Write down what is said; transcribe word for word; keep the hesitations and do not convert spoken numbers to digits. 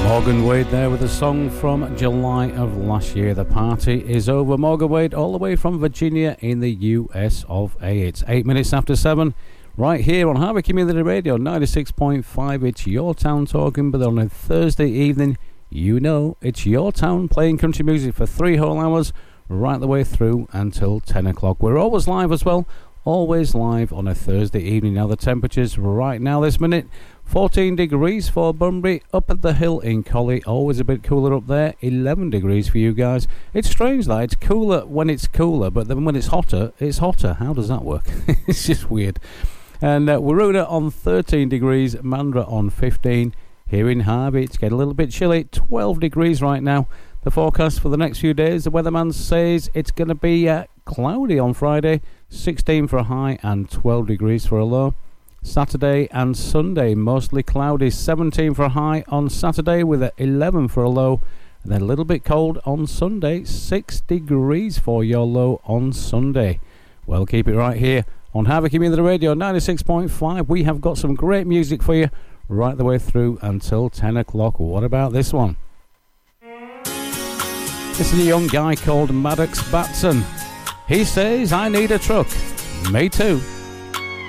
Morgan Wade there with a song from July of last year. The party is over. Morgan Wade all the way from Virginia in the U S of A. It's eight minutes after seven right here on Harvey Community Radio ninety-six point five. It's your town talking, but on a Thursday evening, you know it's your town playing country music for three whole hours right the way through until ten o'clock. We're always live as well, always live on a Thursday evening. Now the temperatures right now this minute, fourteen degrees for Bunbury. Up at the hill in Collie, always a bit cooler up there, eleven degrees for you guys. It's strange that it's cooler when it's cooler, but then when it's hotter, it's hotter. How does that work? It's just weird. And uh, Waruna on thirteen degrees, Mandra on fifteen. Here in Harvey, it's getting a little bit chilly, twelve degrees right now. The forecast for the next few days, the weatherman says it's going to be uh, cloudy on Friday, sixteen for a high and twelve degrees for a low. Saturday and Sunday, mostly cloudy, seventeen for a high on Saturday with a eleven for a low. And then a little bit cold on Sunday, six degrees for your low on Sunday. Well, keep it right here on Harvey Community Radio ninety-six point five. We have got some great music for you right the way through until ten o'clock. What about this one? This is a young guy called Maddox Batson. He says, I need a truck. Me too.